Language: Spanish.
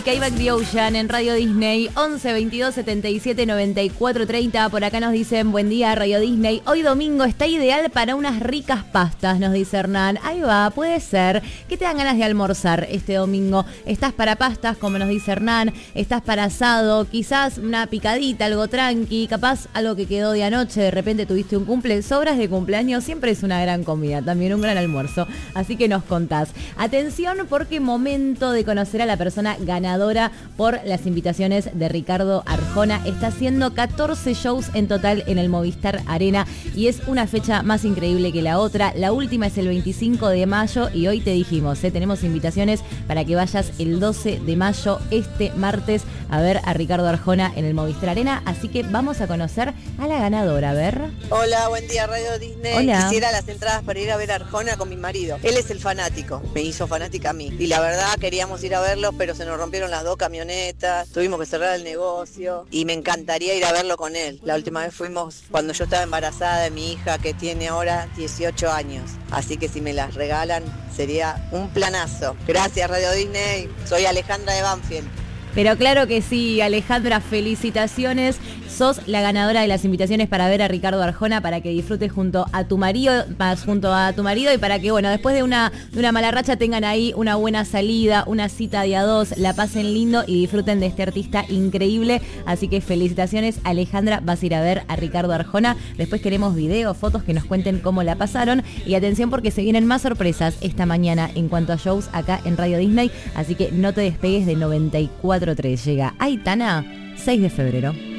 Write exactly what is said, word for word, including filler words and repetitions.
Payback the Ocean en Radio Disney, once veintidós setenta y siete noventa y cuatro treinta. Por acá nos dicen, buen día Radio Disney. Hoy domingo está ideal para unas ricas pastas, nos dice Hernán. Ahí va, puede ser. ¿Qué te dan ganas de almorzar este domingo? ¿Estás para pastas, como nos dice Hernán? ¿Estás para asado? Quizás una picadita, algo tranqui, capaz algo que quedó de anoche, de repente tuviste un cumple. Sobras de cumpleaños siempre es una gran comida, también un gran almuerzo. Así que nos contás. Atención, porque momento de conocer a la persona ganadora por las invitaciones de Ricardo Arjona. Está haciendo catorce shows en total en el Movistar Arena y es una fecha más increíble que la otra. La última es el veinticinco de mayo y hoy te dijimos, ¿eh? tenemos invitaciones para que vayas el doce de mayo, este martes, a ver a Ricardo Arjona en el Movistar Arena. Así que vamos a conocer a la ganadora. A ver. Hola, buen día Radio Disney. Hola. Quisiera las entradas para ir a ver a Arjona con mi marido. Él es el fanático, me hizo fanática a mí. Y la verdad queríamos ir a verlo, pero se nos rompieron las dos camionetas, tuvimos que cerrar el negocio y me encantaría ir a verlo con él. La última vez fuimos cuando yo estaba embarazada de mi hija, que tiene ahora dieciocho años. Así que si me las regalan sería un planazo. Gracias Radio Disney, soy Alejandra de Banfield. Pero claro que sí, Alejandra, felicitaciones. Sos la ganadora de las invitaciones para ver a Ricardo Arjona, para que disfrutes junto a tu marido, más junto a tu marido y para que, bueno, después de una, de una mala racha tengan ahí una buena salida, una cita de a dos, la pasen lindo y disfruten de este artista increíble. Así que felicitaciones, Alejandra, vas a ir a ver a Ricardo Arjona. Después queremos videos, fotos que nos cuenten cómo la pasaron. Y atención porque se vienen más sorpresas esta mañana en cuanto a shows acá en Radio Disney. Así que no te despegues de noventa y cuatro punto tres. Llega Aitana, seis de febrero.